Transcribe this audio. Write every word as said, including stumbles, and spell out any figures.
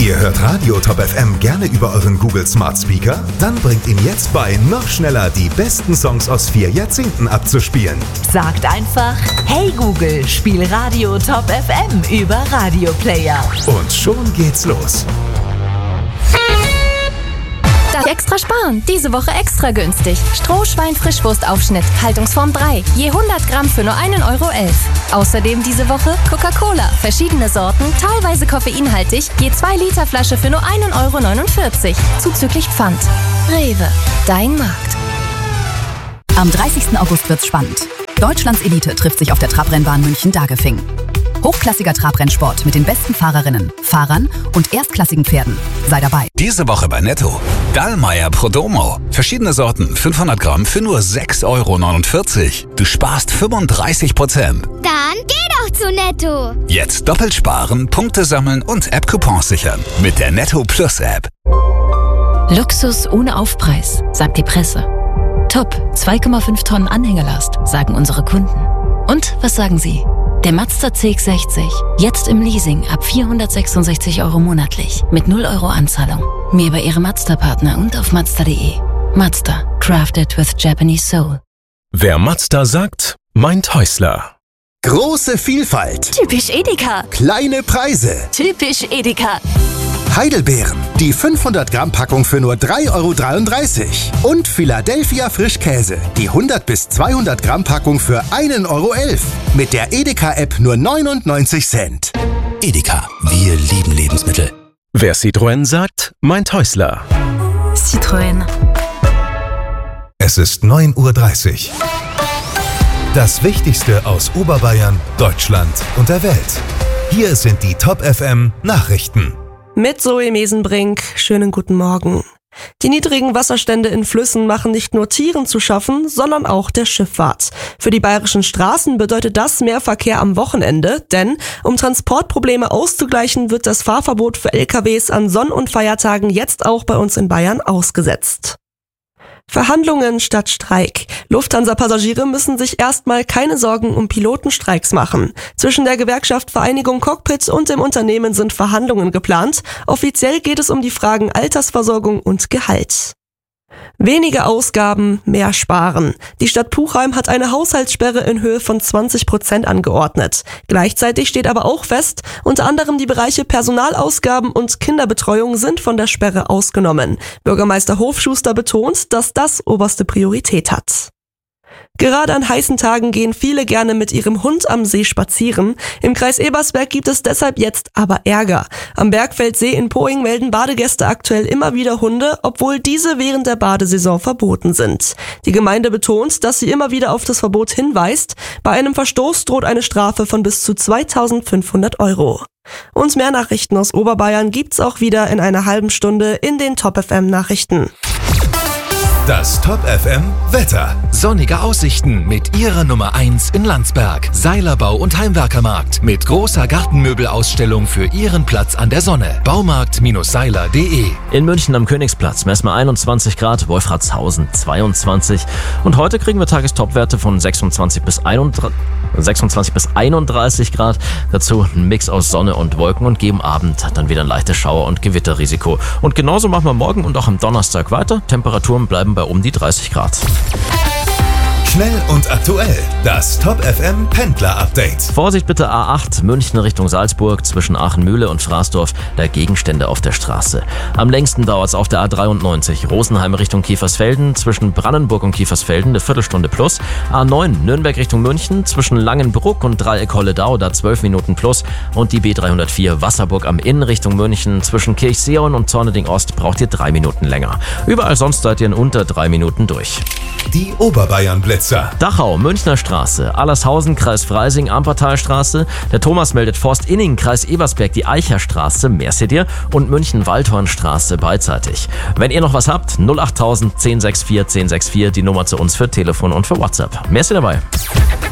Ihr hört Radio Top F M gerne über euren Google Smart Speaker? Dann bringt ihn jetzt bei, noch schneller die besten Songs aus vier Jahrzehnten abzuspielen. Sagt einfach, hey Google, spiel Radio Top F M über Radio Player. Und schon geht's los. Extra sparen. Diese Woche extra günstig. Strohschwein-Frischwurstaufschnitt. Haltungsform drei. Je hundert Gramm für nur einen Euro elf. Außerdem diese Woche Coca-Cola. Verschiedene Sorten, teilweise koffeinhaltig. Je zwei Liter Flasche für nur einen Euro neunundvierzig. Zuzüglich Pfand. Rewe. Dein Markt. Am dreißigsten August wird's spannend. Deutschlands Elite trifft sich auf der Trabrennbahn München-Dagefing. Hochklassiger Trabrennsport mit den besten Fahrerinnen, Fahrern und erstklassigen Pferden. Sei dabei. Diese Woche bei Netto. Dallmayr Prodomo. Verschiedene Sorten, fünfhundert Gramm für nur sechs Euro neunundvierzig. Du sparst fünfunddreißig Prozent. Dann geh doch zu Netto. Jetzt doppelt sparen, Punkte sammeln und App-Coupons sichern. Mit der Netto Plus App. Luxus ohne Aufpreis, sagt die Presse. Top, zwei Komma fünf Tonnen Anhängerlast, sagen unsere Kunden. Und was sagen Sie? Der Mazda C X sechzig. Jetzt im Leasing ab vierhundertsechsundsechzig Euro monatlich. Mit null Euro Anzahlung. Mehr bei Ihrem Mazda-Partner und auf Mazda punkt de. Mazda. Crafted with Japanese Soul. Wer Mazda sagt, meint Häusler. Große Vielfalt. Typisch Edeka. Kleine Preise. Typisch Edeka. Heidelbeeren. Die fünfhundert Gramm Packung für nur drei Euro dreiunddreißig. Und Philadelphia Frischkäse. Die hundert bis zweihundert Gramm Packung für einen Euro elf. Mit der Edeka-App nur neunundneunzig Cent. Edeka. Wir lieben Lebensmittel. Wer Citroën sagt, meint Häusler. Citroën. Es ist neun Uhr dreißig. Das Wichtigste aus Oberbayern, Deutschland und der Welt. Hier sind die Top F M Nachrichten. Mit Zoe Mesenbrink, schönen guten Morgen. Die niedrigen Wasserstände in Flüssen machen nicht nur Tieren zu schaffen, sondern auch der Schifffahrt. Für die bayerischen Straßen bedeutet das mehr Verkehr am Wochenende, denn um Transportprobleme auszugleichen, wird das Fahrverbot für L K Ws an Sonn- und Feiertagen jetzt auch bei uns in Bayern ausgesetzt. Verhandlungen statt Streik. Lufthansa-Passagiere müssen sich erstmal keine Sorgen um Pilotenstreiks machen. Zwischen der Gewerkschaft Vereinigung Cockpit und dem Unternehmen sind Verhandlungen geplant. Offiziell geht es um die Fragen Altersversorgung und Gehalt. Weniger Ausgaben, mehr sparen. Die Stadt Puchheim hat eine Haushaltssperre in Höhe von zwanzig Prozent angeordnet. Gleichzeitig steht aber auch fest, unter anderem die Bereiche Personalausgaben und Kinderbetreuung sind von der Sperre ausgenommen. Bürgermeister Hofschuster betont, dass das oberste Priorität hat. Gerade an heißen Tagen gehen viele gerne mit ihrem Hund am See spazieren. Im Kreis Ebersberg gibt es deshalb jetzt aber Ärger. Am Bergfeldsee in Poing melden Badegäste aktuell immer wieder Hunde, obwohl diese während der Badesaison verboten sind. Die Gemeinde betont, dass sie immer wieder auf das Verbot hinweist. Bei einem Verstoß droht eine Strafe von bis zu zweitausendfünfhundert Euro. Und mehr Nachrichten aus Oberbayern gibt's auch wieder in einer halben Stunde in den Top F M Nachrichten. Das Top F M Wetter. Sonnige Aussichten mit Ihrer Nummer eins in Landsberg. Seilerbau und Heimwerkermarkt mit großer Gartenmöbelausstellung für Ihren Platz an der Sonne. Baumarkt Seiler punkt de. In München am Königsplatz messen wir einundzwanzig Grad, Wolfratshausen zweiundzwanzig. Und heute kriegen wir Tagestopwerte von sechsundzwanzig bis einunddreißig Grad. Dazu ein Mix aus Sonne und Wolken und geben Abend dann wieder ein leichtes Schauer- und Gewitterrisiko. Und genauso machen wir morgen und auch am Donnerstag weiter. Temperaturen bleiben bei um die dreißig Grad. Schnell und aktuell. Das Top F M Pendler Update. Vorsicht bitte A acht, München Richtung Salzburg, zwischen Aachen-Mühle und Fraßdorf, der Gegenstände auf der Straße. Am längsten dauert es auf der A dreiundneunzig, Rosenheim Richtung Kiefersfelden, zwischen Brandenburg und Kiefersfelden, eine Viertelstunde plus. A neun, Nürnberg Richtung München, zwischen Langenbruck und Dreieck Holledau, da zwölf Minuten plus. Und die B dreihundertvier, Wasserburg am Inn Richtung München, zwischen Kirchseeon und Zorneding Ost, braucht ihr drei Minuten länger. Überall sonst seid ihr in unter drei Minuten durch. Die Oberbayern-Blitzer. Dachau, Münchner Straße, Allershausen, Kreis Freising, Ampertalstraße, der Thomas meldet Forst-Inning, Kreis Ebersberg, die Eicherstraße, mehr seht ihr, und München-Waldhornstraße beidseitig. Wenn ihr noch was habt, null acht null null null eins sechs vier eins sechs vier, die Nummer zu uns für Telefon und für WhatsApp. Mehr seht ihr dabei.